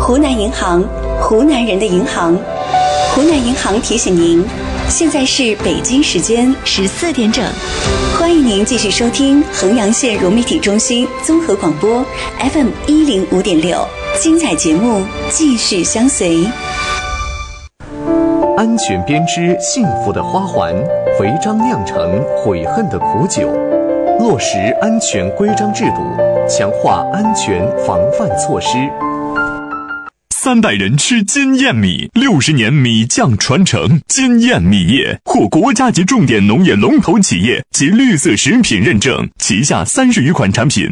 湖南银行，湖南人的银行。湖南银行提醒您，现在是北京时间14点整，欢迎您继续收听衡阳县融媒体中心综合广播 FM 105.6，精彩节目继续相随。 安全编织幸福的花环，违章酿成悔恨的苦酒。落实安全规章制度，强化安全防范措施。 3代人吃金燕米，60年米酱传承。金燕米业获国家级重点农业龙头企业及绿色食品认证，旗下30余款产品